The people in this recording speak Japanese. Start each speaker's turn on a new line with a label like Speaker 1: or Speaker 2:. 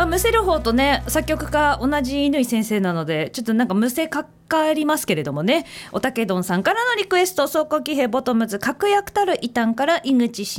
Speaker 1: むせる方とね作曲家同じ乾先生なのでちょっとなんかむせかかりますけれどもね。おたけどんさんからのリクエスト、走行騎兵ボトムズ確約たる異端から井口